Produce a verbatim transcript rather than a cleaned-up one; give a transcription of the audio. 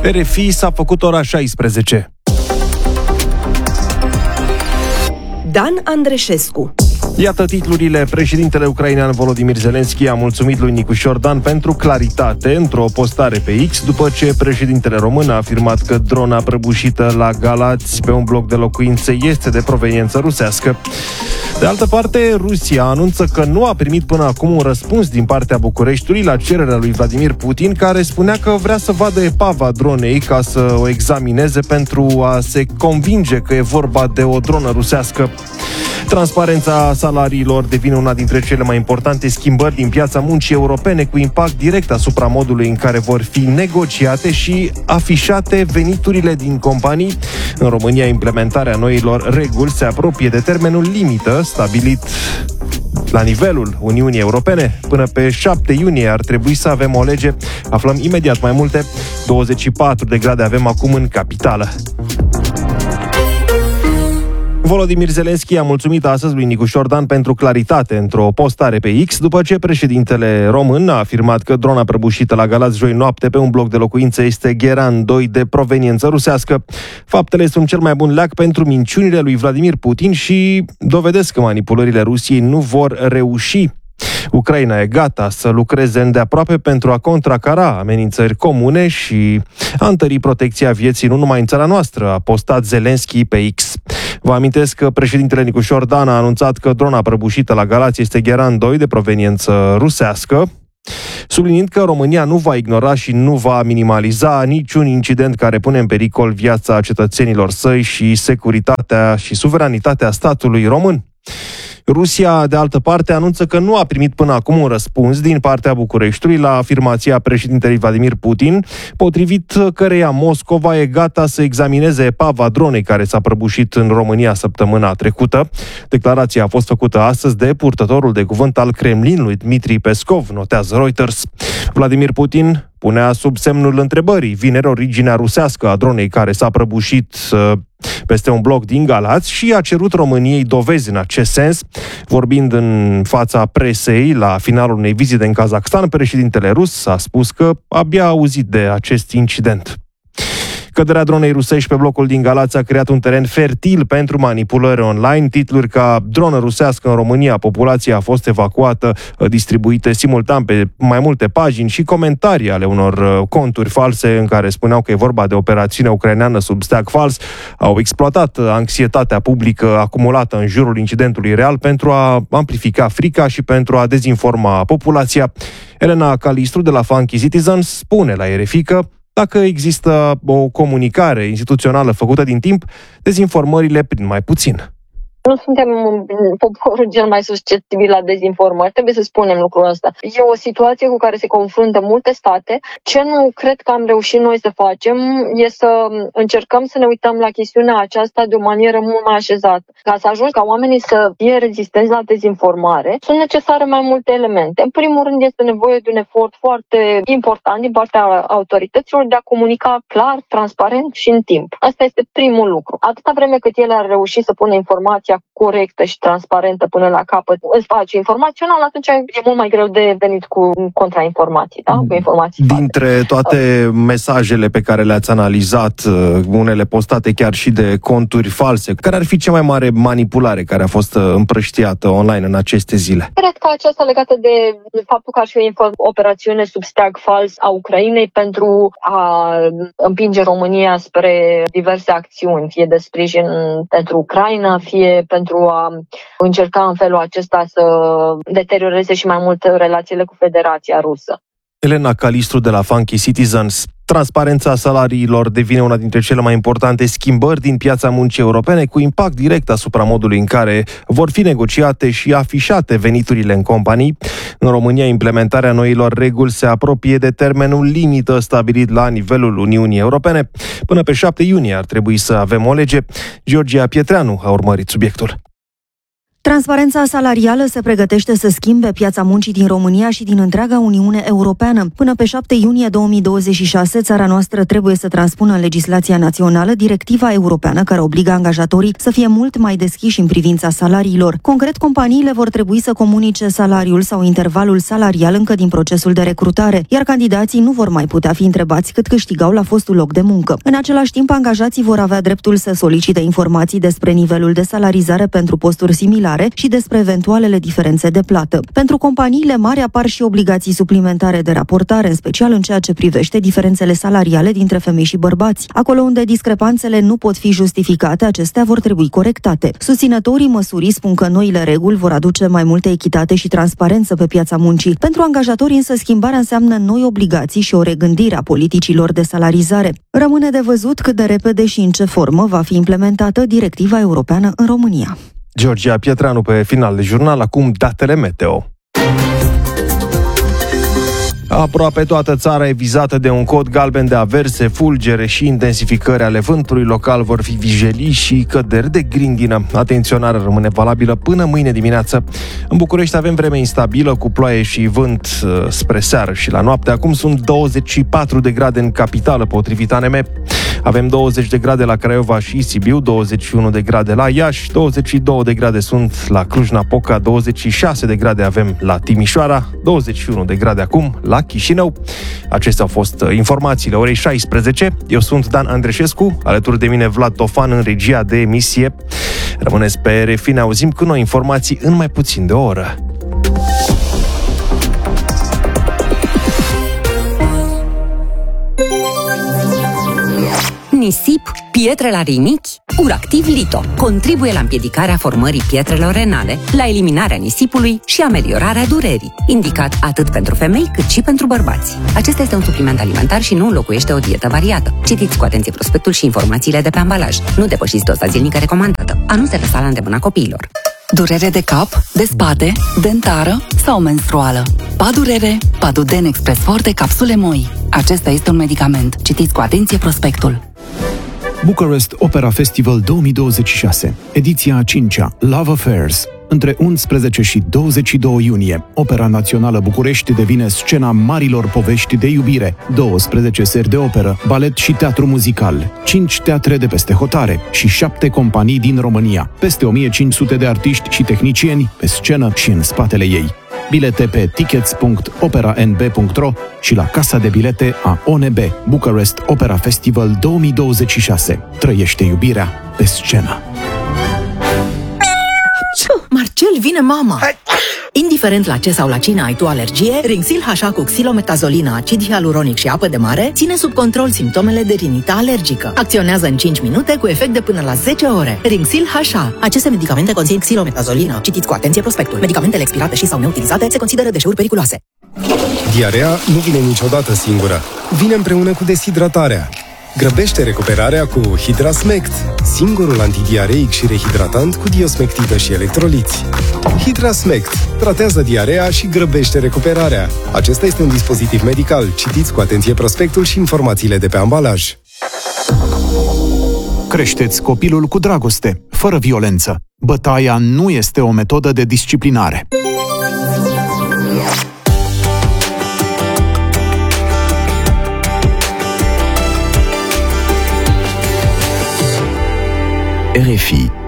R F I s-a făcut ora șaisprezece. Dan Andreșescu. Iată titlurile. Președintele ucrainean Volodymyr Zelensky a mulțumit lui Nicușor Dan pentru claritate într-o postare pe X, după ce președintele român a afirmat că drona prăbușită la Galați pe un bloc de locuințe este de proveniență rusească. De altă parte, Rusia anunță că nu a primit până acum un răspuns din partea Bucureștiului la cererea lui Vladimir Putin, care spunea că vrea să vadă epava dronei ca să o examineze pentru a se convinge că e vorba de o dronă rusească. Transparența salariilor devine una dintre cele mai importante schimbări din piața muncii europene, cu impact direct asupra modului în care vor fi negociate și afișate veniturile din companii. În România, implementarea noilor reguli se apropie de termenul limită stabilit la nivelul Uniunii Europene. Până pe șapte iunie ar trebui să avem o lege. Aflăm imediat mai multe. douăzeci și patru de grade avem acum în capitală. Volodymyr Zelensky a mulțumit astăzi lui Nicușor Dan pentru claritate într-o postare pe X, după ce președintele român a afirmat că drona prăbușită la Galați joi noapte pe un bloc de locuințe este Gheran doi de proveniență rusească. Faptele sunt cel mai bun leac pentru minciunile lui Vladimir Putin și dovedesc că manipulările Rusiei nu vor reuși. Ucraina e gata să lucreze îndeaproape pentru a contracara amenințări comune și a întări protecția vieții nu numai în țara noastră, a postat Zelensky pe X. Vă amintesc că președintele Nicușor Dan a anunțat că drona prăbușită la Galați este Gheran doi de proveniență rusească, subliniind că România nu va ignora și nu va minimaliza niciun incident care pune în pericol viața cetățenilor săi și securitatea și suveranitatea statului român. Rusia, de altă parte, anunță că nu a primit până acum un răspuns din partea Bucureștiului la afirmația președintelui Vladimir Putin, potrivit căreia Moscova e gata să examineze epava dronei care s-a prăbușit în România săptămâna trecută. Declarația a fost făcută astăzi de purtătorul de cuvânt al Kremlinului, Dmitri Peskov, notează Reuters. Vladimir Putin punea sub semnul întrebării vineri originea rusească a dronei care s-a prăbușit uh, peste un bloc din Galați și a cerut României dovezi în acest sens. Vorbind în fața presei la finalul unei vizite în Kazakhstan, președintele rus a spus că abia a auzit de acest incident. Căderea dronei rusești pe blocul din Galați a creat un teren fertil pentru manipulări online. Titluri ca dronă rusească în România, populația a fost evacuată, distribuite simultan pe mai multe pagini și comentarii ale unor conturi false în care spuneau că e vorba de operațiune ucraineană sub steag fals, au exploatat anxietatea publică acumulată în jurul incidentului real pentru a amplifica frica și pentru a dezinforma populația. Elena Calistru de la Funky Citizens spune la R F I că dacă există o comunicare instituțională făcută din timp, dezinformările prind mai puțin. Nu suntem poporul cel mai susceptibil la dezinformări, trebuie să spunem lucrul ăsta. E o situație cu care se confruntă multe state. Ce nu cred că am reușit noi să facem e să încercăm să ne uităm la chestiunea aceasta de o manieră mult mai așezată. Ca să ajung ca oamenii să fie rezistenți la dezinformare, sunt necesare mai multe elemente. În primul rând este nevoie de un efort foarte important din partea autorităților de a comunica clar, transparent și în timp. Asta este primul lucru. Atâta vreme cât ele ar reuși să pună informația corectă și transparentă până la capăt în spațiu informațional, atunci e mult mai greu de venit cu contrainformații, da? Cu informații Dintre false. toate mesajele pe care le-ați analizat, unele postate chiar și de conturi false, care ar fi cea mai mare manipulare care a fost împrăștiată online în aceste zile? Cred că aceasta legată de faptul că ar fi o operațiune sub steag fals a Ucrainei pentru a împinge România spre diverse acțiuni, fie de sprijin pentru Ucraina, fie pentru a încerca în felul acesta să deterioreze și mai mult relațiile cu Federația Rusă. Elena Calistru de la Funky Citizens. Transparența salariilor devine una dintre cele mai importante schimbări din piața muncii europene, cu impact direct asupra modului în care vor fi negociate și afișate veniturile în companii. În România, implementarea noilor reguli se apropie de termenul limită stabilit la nivelul Uniunii Europene. Până pe șapte iunie ar trebui să avem o lege. Georgia Pietreanu a urmărit subiectul. Transparența salarială se pregătește să schimbe piața muncii din România și din întreaga Uniune Europeană. Până pe șapte iunie două mii douăzeci și șase, țara noastră trebuie să transpună în legislația națională directiva europeană care obligă angajatorii să fie mult mai deschiși în privința salariilor. Concret, companiile vor trebui să comunice salariul sau intervalul salarial încă din procesul de recrutare, iar candidații nu vor mai putea fi întrebați cât câștigau la fostul loc de muncă. În același timp, angajații vor avea dreptul să solicite informații despre nivelul de salarizare pentru posturi similare și despre eventualele diferențe de plată. Pentru companiile mari apar și obligații suplimentare de raportare, în special în ceea ce privește diferențele salariale dintre femei și bărbați. Acolo unde discrepanțele nu pot fi justificate, acestea vor trebui corectate. Susținătorii măsurii spun că noile reguli vor aduce mai multă echitate și transparență pe piața muncii. Pentru angajatori însă schimbarea înseamnă noi obligații și o regândire a politicilor de salarizare. Rămâne de văzut cât de repede și în ce formă va fi implementată directiva europeană în România. Georgia Pietranu pe final de jurnal, acum datele meteo. Aproape toată țara e vizată de un cod galben de averse, fulgere și intensificări ale vântului. Local vor fi vijelii și căderi de grindină. Atenționarea rămâne valabilă până mâine dimineață. În București avem vreme instabilă, cu ploaie și vânt spre seară și la noapte. Acum sunt douăzeci și patru de grade în capitală, potrivit A N M. Avem douăzeci de grade la Craiova și Sibiu, douăzeci și unu de grade la Iași, douăzeci și două de grade sunt la Cluj-Napoca, douăzeci și șase de grade avem la Timișoara, douăzeci și unu de grade acum la Chișinău. Acestea au fost informațiile orei șaisprezece. Eu sunt Dan Andreșescu, alături de mine Vlad Tofan în regia de emisie. Rămâneți pe R F I, ne auzim cu noi informații în mai puțin de o oră. Nisip, pietre la rinichi, Uractiv Lito contribuie la împiedicarea formării pietrelor renale, la eliminarea nisipului și ameliorarea durerii, indicat atât pentru femei cât și pentru bărbați. Acesta este un supliment alimentar și nu înlocuiește o dietă variată. Citiți cu atenție prospectul și informațiile de pe ambalaj. Nu depășiți doza zilnică recomandată. A nu se lăsa la îndemâna copiilor. Durere de cap, de spate, dentară sau menstruală. Padurere, Paduden Express Forte capsule moi. Acesta este un medicament. Citiți cu atenție prospectul. Bucharest Opera Festival două mii douăzeci și șase, ediția a cincea, Love Affairs. Între unsprezece și douăzeci și doi iunie, Opera Națională București devine scena marilor povești de iubire, douăsprezece seri de operă, balet și teatru muzical, cinci teatre de peste hotare și șapte companii din România, peste o mie cinci sute de artiști și tehnicieni pe scenă și în spatele ei. Bilete pe tickets punct opera n b punct r o și la casa de bilete a O N B. Bucharest Opera Festival două mii douăzeci și șase. Trăiește iubirea pe scenă. Marcel, vine mama! Hai. Indiferent la ce sau la cine ai tu alergie, Rinxil H A cu xilometazolina, acid hialuronic și apă de mare ține sub control simptomele de rinită alergică. Acționează în cinci minute cu efect de până la zece ore. Rinxil H A. Aceste medicamente conțin xilometazolina. Citiți cu atenție prospectul. Medicamentele expirate și sau neutilizate se consideră deșeuri periculoase. Diarea nu vine niciodată singură. Vine împreună cu deshidratarea. Grăbește recuperarea cu Hidrasmect, singurul antidiareic și rehidratant cu diosmectită și electroliți. Hidrasmect tratează diarea și grăbește recuperarea. Acesta este un dispozitiv medical. Citiți cu atenție prospectul și informațiile de pe ambalaj. Creșteți copilul cu dragoste, fără violență. Bătaia nu este o metodă de disciplinare. R F I